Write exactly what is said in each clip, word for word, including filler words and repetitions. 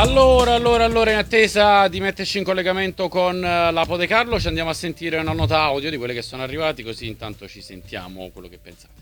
Allora, allora, allora, in attesa di metterci in collegamento con eh, l'Apo De Carlo, ci andiamo a sentire una nota audio di quelle che sono arrivati, così intanto ci sentiamo quello che pensate.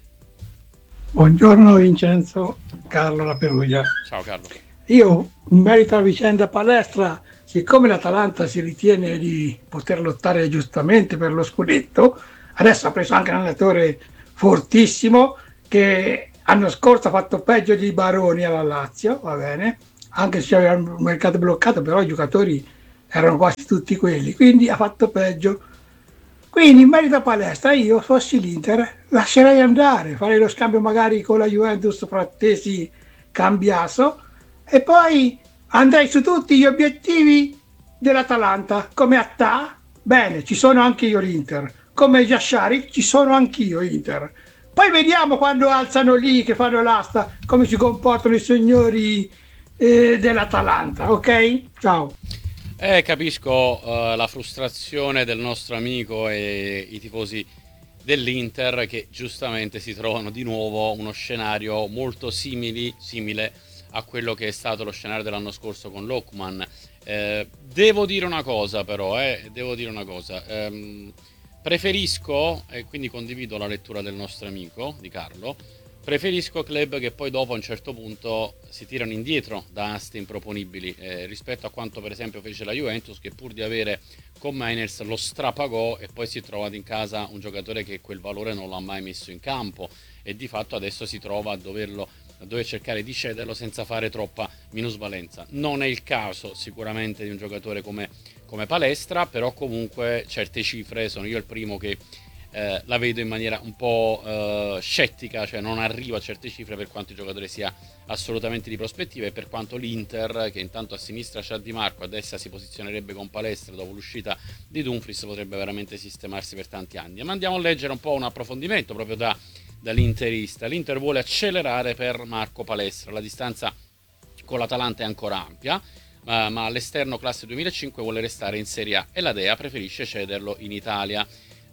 Buongiorno Vincenzo, Carlo La Perugia. Ciao Carlo. Io, in merito alla vicenda palestra, siccome l'Atalanta si ritiene di poter lottare giustamente per lo scudetto, adesso ha preso anche un allenatore fortissimo che l'anno scorso ha fatto peggio di Baroni alla Lazio, va bene, anche se c'era un mercato bloccato, però i giocatori erano quasi tutti quelli, quindi ha fatto peggio. Quindi in merito a palestra io fossi l'Inter lascerei andare, farei lo scambio magari con la Juventus Frattesi Cambiaso e poi andrei su tutti gli obiettivi dell'Atalanta. Come Attà, bene, ci sono anche io l'Inter. Come Giasciari, ci sono anch'io Inter. Poi vediamo quando alzano lì, che fanno l'asta, come si comportano i signori eh, dell'Atalanta, ok? Ciao. Eh, capisco eh, la frustrazione del nostro amico e i tifosi dell'Inter che giustamente si trovano di nuovo uno scenario molto simili, simile a quello che è stato lo scenario dell'anno scorso con Lookman. Eh, devo dire una cosa però, eh, devo dire una cosa. Ehm, preferisco, e quindi condivido la lettura del nostro amico, di Carlo, preferisco club che poi dopo a un certo punto si tirano indietro da aste improponibili eh, rispetto a quanto per esempio fece la Juventus, che pur di avere con Mainers lo strapagò e poi si è trovato in casa un giocatore che quel valore non l'ha mai messo in campo e di fatto adesso si trova a doverlo a dover cercare di cederlo senza fare troppa minusvalenza. Non è il caso sicuramente di un giocatore come, come Palestra, però comunque certe cifre sono io il primo che eh, la vedo in maniera un po' eh, scettica, cioè non arriva a certe cifre per quanto il giocatore sia assolutamente di prospettiva e per quanto l'Inter, che intanto a sinistra c'ha Di Marco, a destra si posizionerebbe con Palestra dopo l'uscita di Dumfries, potrebbe veramente sistemarsi per tanti anni. Ma andiamo a leggere un po' un approfondimento proprio da, dall'interista. L'Inter vuole accelerare per Marco Palestra, la distanza con l'Atalanta è ancora ampia, ma, ma all'esterno classe duemilacinque vuole restare in Serie A e la Dea preferisce cederlo in Italia.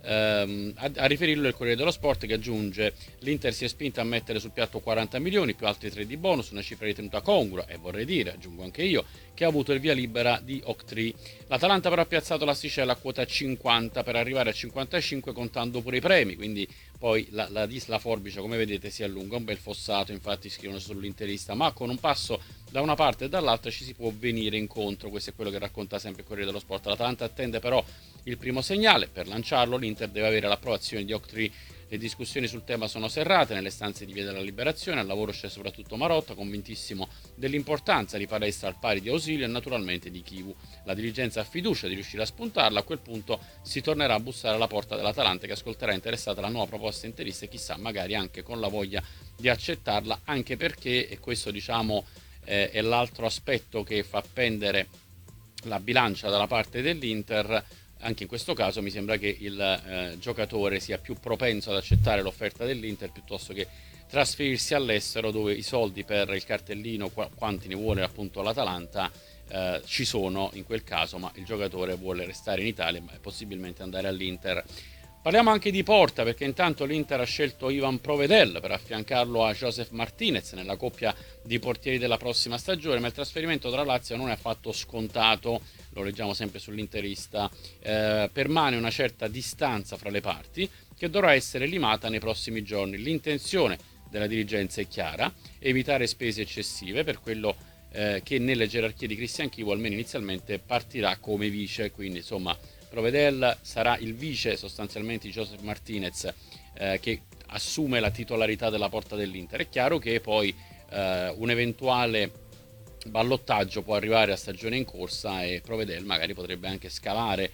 Ehm, a, a riferirlo il Corriere dello Sport, che aggiunge: l'Inter si è spinta a mettere sul piatto quaranta milioni più altri tre di bonus, una cifra ritenuta congrua e vorrei dire, aggiungo anche io, che ha avuto il via libera di Octree. L'Atalanta però ha piazzato l'asticella a quota cinquanta per arrivare a cinquantacinque contando pure i premi, quindi poi la, la, la forbice come vedete si allunga, un bel fossato, infatti scrivono sull'interista, ma con un passo da una parte e dall'altra ci si può venire incontro. Questo è quello che racconta sempre il Corriere dello Sport. L'Atalanta attende però il primo segnale. Per lanciarlo l'Inter deve avere l'approvazione di Octree. Le discussioni sul tema sono serrate nelle stanze di Via della Liberazione. Al lavoro c'è soprattutto Marotta, convintissimo dell'importanza di Palestra al pari di Ausilio e naturalmente di Chivu. La dirigenza ha fiducia di riuscire a spuntarla. A quel punto si tornerà a bussare alla porta dell'Atalanta, che ascolterà interessata la nuova proposta interista e chissà magari anche con la voglia di accettarla, anche perché, e questo diciamo eh, è l'altro aspetto che fa pendere la bilancia dalla parte dell'Inter, anche in questo caso mi sembra che il eh, giocatore sia più propenso ad accettare l'offerta dell'Inter piuttosto che trasferirsi all'estero, dove i soldi per il cartellino, qu- quanti ne vuole appunto l'Atalanta, eh, ci sono in quel caso, ma il giocatore vuole restare in Italia e possibilmente andare all'Inter. Parliamo anche di porta, perché intanto l'Inter ha scelto Ivan Provedel per affiancarlo a Josef Martinez nella coppia di portieri della prossima stagione, ma il trasferimento tra Lazio non è affatto scontato, lo leggiamo sempre sull'interista. Eh, permane una certa distanza fra le parti che dovrà essere limata nei prossimi giorni. L'intenzione della dirigenza è chiara: evitare spese eccessive per quello eh, che nelle gerarchie di Cristian Chivu almeno inizialmente partirà come vice, quindi insomma Provedel sarà il vice sostanzialmente di Josef Martinez, eh, che assume la titolarità della porta dell'Inter. È chiaro che poi eh, un eventuale ballottaggio può arrivare a stagione in corsa e Provedel magari potrebbe anche scalare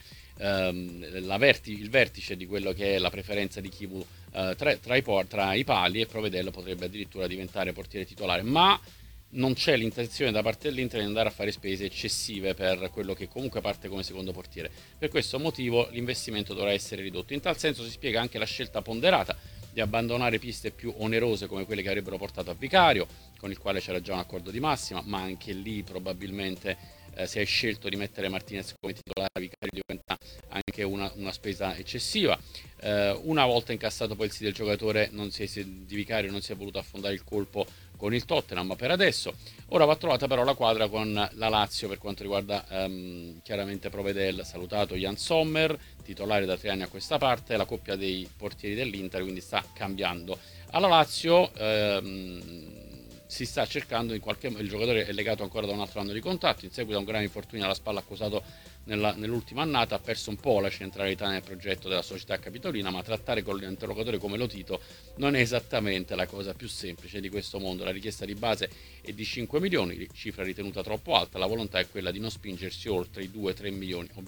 ehm, la verti- il vertice di quello che è la preferenza di Chivu eh, tra, tra, i por- tra i pali, e Provedel potrebbe addirittura diventare portiere titolare, ma non c'è l'intenzione da parte dell'Inter di andare a fare spese eccessive per quello che comunque parte come secondo portiere. Per questo motivo l'investimento dovrà essere ridotto. In tal senso si spiega anche la scelta ponderata di abbandonare piste più onerose come quelle che avrebbero portato a Vicario, con il quale c'era già un accordo di massima, ma anche lì probabilmente eh, se hai scelto di mettere Martinez come titolare vicario diventa anche una, una spesa eccessiva. Eh, una volta incassato poi il sì del giocatore non si è, di vicario non si è voluto affondare il colpo con il Tottenham per adesso. Ora va trovata però la quadra con la Lazio per quanto riguarda ehm, chiaramente Provedel, salutato Jan Sommer, titolare da tre anni a questa parte, la coppia dei portieri dell'Inter, quindi sta cambiando. Alla Lazio ehm, si sta cercando in qualche modo, il giocatore è legato ancora da un altro anno di contratto, in seguito a un grave infortunio alla spalla accusato nella, nell'ultima annata, ha perso un po' la centralità nel progetto della società capitolina, ma trattare con l'interlocutore come Lotito non è esattamente la cosa più semplice di questo mondo. La richiesta di base è di cinque milioni, cifra ritenuta troppo alta, la volontà è quella di non spingersi oltre i due tre milioni.